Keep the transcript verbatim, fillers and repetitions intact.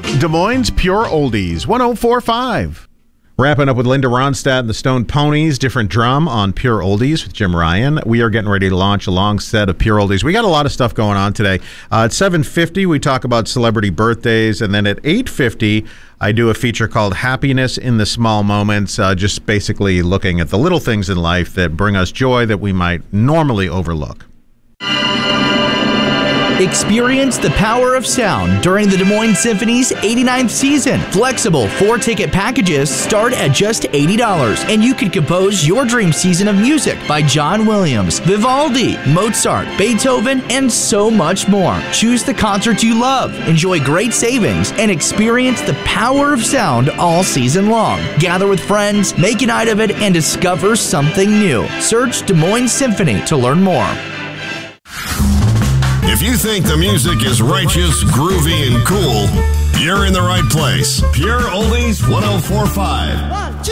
Des Moines Pure Oldies, one oh four point five. Wrapping up with Linda Ronstadt and the Stone Ponies, different drum on Pure Oldies with Jim Ryan. We are getting ready to launch a long set of Pure Oldies. We got a lot of stuff going on today. Uh, at seven fifty, we talk about celebrity birthdays, and then at eight fifty, I do a feature called Happiness in the Small Moments, uh, just basically looking at the little things in life that bring us joy that we might normally overlook. Experience the power of sound during the Des Moines Symphony's eighty-ninth season. Flexible four-ticket packages start at just eighty dollars, and you can compose your dream season of music by John Williams, Vivaldi, Mozart, Beethoven, and so much more. Choose the concerts you love, enjoy great savings, and experience the power of sound all season long. Gather with friends, make a night of it, and discover something new. Search Des Moines Symphony to learn more. If you think the music is righteous, groovy, and cool, you're in the right place. Pure Oldies one oh four point five.